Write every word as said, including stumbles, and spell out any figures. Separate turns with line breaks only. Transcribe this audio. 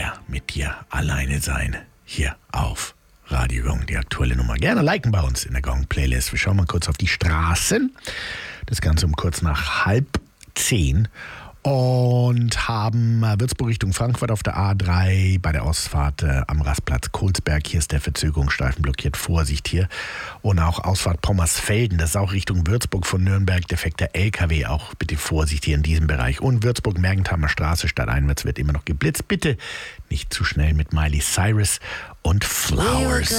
schwer mit dir alleine sein. Hier auf Radio Gong, die aktuelle Nummer. Gerne liken bei uns in der Gong-Playlist. Wir schauen mal kurz auf die Straßen. Das Ganze um kurz nach halb zehn. Und haben Würzburg Richtung Frankfurt auf der A drei bei der Ausfahrt äh, am Rastplatz Kolsberg. Hier ist der Verzögerungsstreifen blockiert. Vorsicht hier. Und auch Ausfahrt Pommersfelden. Das ist auch Richtung Würzburg von Nürnberg. Defekter L K W. Auch bitte Vorsicht hier in diesem Bereich. Und Würzburg-Mergenthamer Straße stadteinwärts wird immer noch geblitzt. Bitte nicht zu schnell mit Miley Cyrus und Flowers.